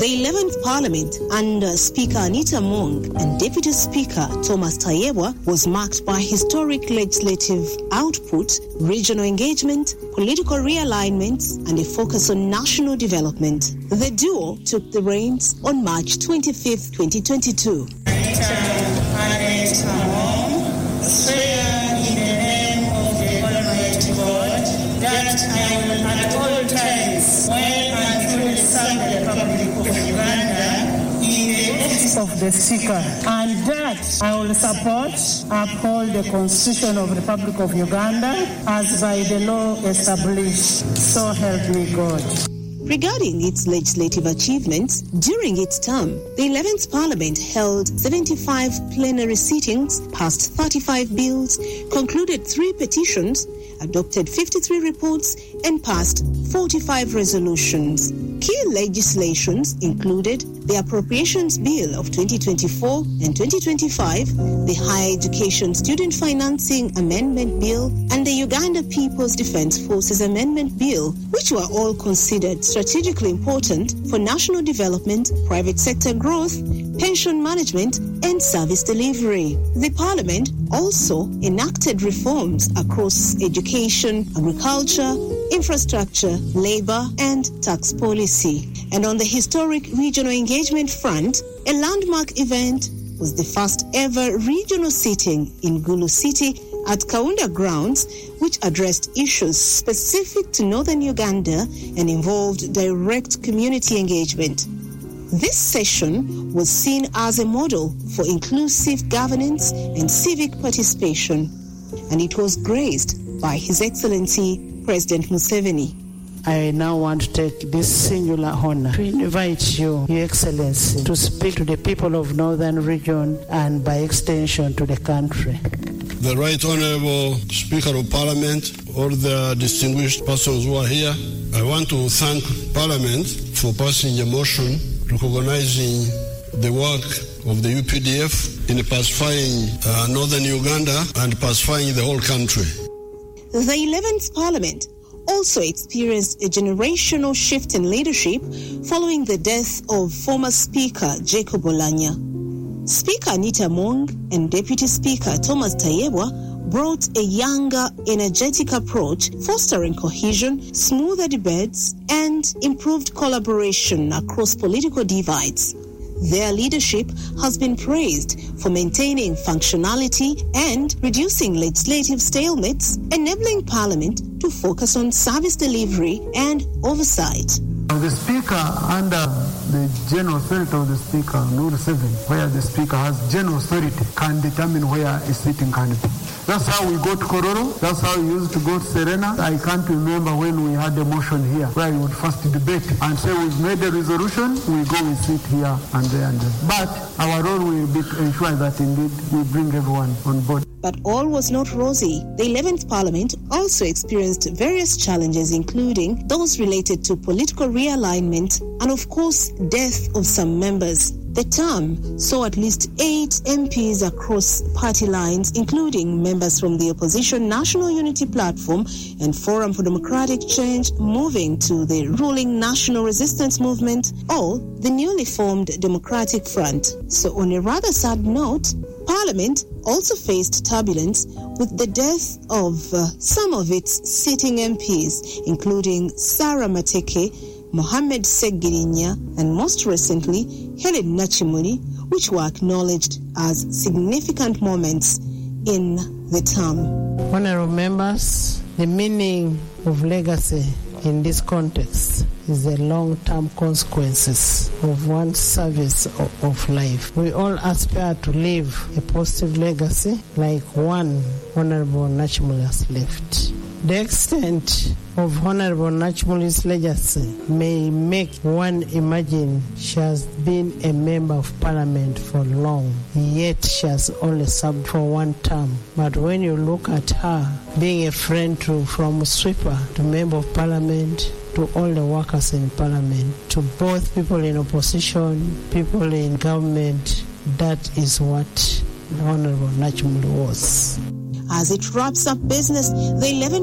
The 11th Parliament under Speaker Anita Among and Deputy Speaker Thomas Tayebwa was marked by historic legislative output, regional engagement, political realignments, and a focus on national development. The duo took the reins on March 25, 2022. Anita Among, swear in the name of the Almighty God that I will at all times well and truly serve the Republic of Uganda in the office of the Speaker, and that I will support, uphold the Constitution of the Republic of Uganda as by the law established. So help me God. Regarding its legislative achievements, during its term, the 11th Parliament held 75 plenary sittings, passed 35 bills, concluded 3 petitions, adopted 53 reports, and passed 45 resolutions. Key legislations included the Appropriations Bill of 2024 and 2025, the Higher Education Student Financing Amendment Bill, and the Uganda People's Defence Forces Amendment Bill, which were all considered strategically important for national development, private sector growth, pension management, and service delivery. The Parliament also enacted reforms across education, agriculture, infrastructure, labor, and tax policy. And on the historic regional engagement front, a landmark event was the first ever regional sitting in Gulu City at Kaunda Grounds, which addressed issues specific to northern Uganda and involved direct community engagement. This session was seen as a model for inclusive governance and civic participation, and it was graced by His Excellency President Museveni. I now want to take this singular honor to invite you, Your Excellency, to speak to the people of Northern Region and by extension to the country. The Right Honourable Speaker of Parliament, all the distinguished persons who are here, I want to thank Parliament for passing a motion recognizing the work of the UPDF in pacifying Northern Uganda and pacifying the whole country. The 11th Parliament also experienced a generational shift in leadership following the death of former Speaker Jacob Oulanyah. Speaker Anita Among and Deputy Speaker Thomas Tayebwa brought a younger, energetic approach, fostering cohesion, smoother debates, and improved collaboration across political divides. Their leadership has been praised for maintaining functionality and reducing legislative stalemates, enabling Parliament to focus on service delivery and oversight. The Speaker, under the general authority of the Speaker, Rule 7, where the Speaker has general authority, can determine where a sitting can be. That's how we go to Kororo. That's how we used to go to Serena. I can't remember when we had a motion here where we would first debate and say we've made a resolution, we go, we sit here and there and there. But our role will be to ensure that indeed we bring everyone on board. But all was not rosy. The 11th Parliament also experienced various challenges, including those related to political realignment and, of course, death of some members. The term saw at least 8 MPs across party lines, including members from the opposition National Unity Platform and Forum for Democratic Change, moving to the ruling National Resistance Movement or the newly formed Democratic Front. So on a rather sad note, Parliament also faced turbulence with the death of some of its sitting MPs, including Sarah Mateke, Mohamed Segirinya, and most recently, Helen Nachimuni, which were acknowledged as significant moments in the term. Honorable members, the meaning of legacy in this context is the long-term consequences of one's service of life. We all aspire to leave a positive legacy like one Honorable Nachimuli has left. The extent of Honorable Nachimuli's legacy may make one imagine she has been a member of Parliament for long, yet she has only served for one term. But when you look at her being a friend from sweeper to member of Parliament, to all the workers in Parliament, to both people in opposition, people in government, that is what Honorable Nachimuli was. As it wraps up business, the 11th